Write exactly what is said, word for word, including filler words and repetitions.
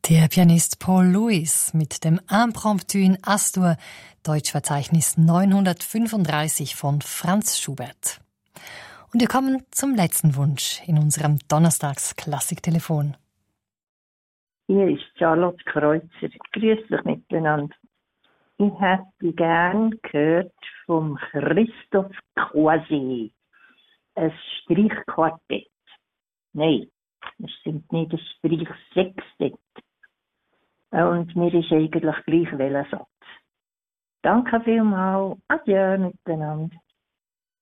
Der Pianist Paul Lewis mit dem Impromptu in Astur, Deutschverzeichnis neunhundertfünfunddreißig von Franz Schubert. Und wir kommen zum letzten Wunsch in unserem Donnerstags-Klassiktelefon. Hier ist Charlotte Kreuzer. Grüß euch miteinander. Ich hätte gern gehört vom Christoph Croiset. Ein Streichquartett. Nein, es sind nicht ein Streichsextett. Und mir ist eigentlich gleich welcher Satz. Danke vielmals. Adieu miteinander.